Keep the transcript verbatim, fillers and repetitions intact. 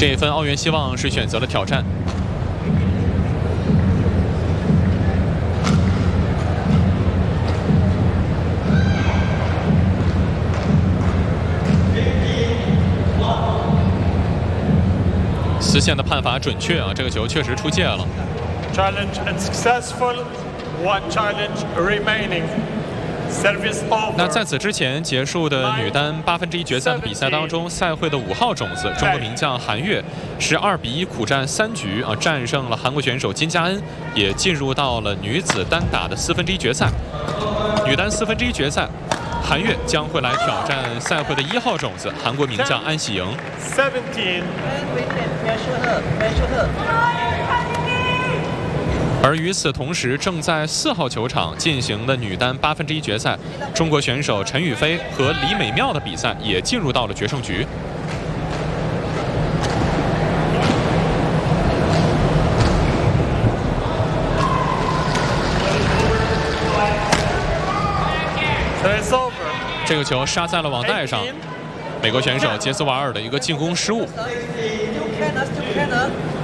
这一分，奥原希望是选择了挑战。 丝线的判罚准确啊，这个球确实出界了。 Challenge unsuccessful, one challenge remaining. Service over. 那在此之前结束的女单八分之一决赛的比赛当中，赛会的五号种子中国名将韩悦是二比一苦战三局啊，战胜了韩国选手金佳恩，也进入到了女子单打的四分之一决赛。女单四分之一决赛。 韩悦将会来挑战赛会的一号种子韩国名将安喜莹。 Seventeen. 而与此同时，正在四号球场进行的女单八分之一决赛，中国选手陈雨菲和李美妙的比赛也进入到了决胜局。 这个球杀在了网带上，美国选手杰斯瓦尔的一个进攻失误。